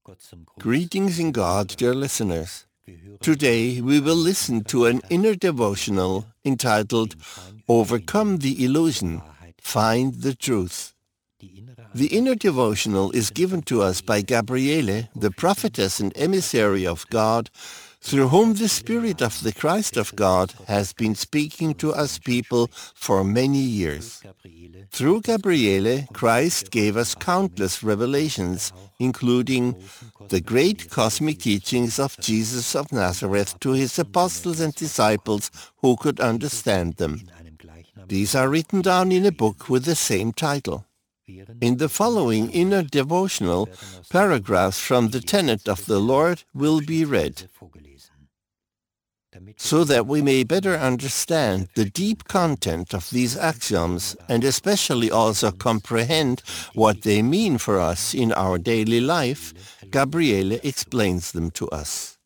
Greetings in God, dear listeners. Today we will listen to an inner devotional entitled Overcome the Illusion, Find the Truth. The inner devotional is given to us by Gabriele, the prophetess and emissary of God, through whom the Spirit of the Christ of God has been speaking to us people for many years. Through Gabriele, Christ gave us countless revelations, including the great cosmic teachings of Jesus of Nazareth to his apostles and disciples who could understand them. These are written down in a book with the same title. In the following inner devotional, paragraphs from the tenet of the Lord will be read, so that we may better understand the deep content of these axioms and especially also comprehend what they mean for us in our daily life. Gabriele explains them to us.